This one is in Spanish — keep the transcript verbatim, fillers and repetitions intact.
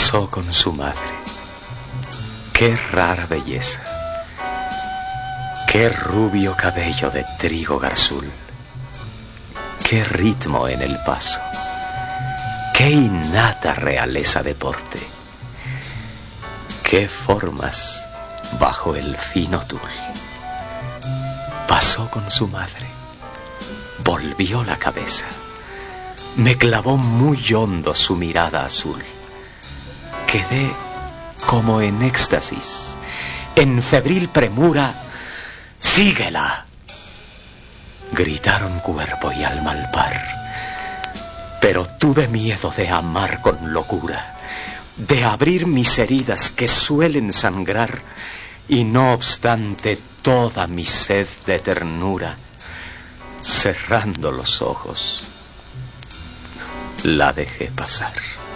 Pasó con su madre. Qué rara belleza. Qué rubio cabello de trigo garzul. Qué ritmo en el paso. Qué innata realeza de porte. Qué formas bajo el fino tul. Pasó con su madre. Volvió la cabeza. Me clavó muy hondo su mirada azul. Quedé como en éxtasis, en febril premura. ¡Síguela!, gritaron cuerpo y alma al par. Pero tuve miedo de amar con locura, de abrir mis heridas que suelen sangrar, y no obstante toda mi sed de ternura, cerrando los ojos, la dejé pasar.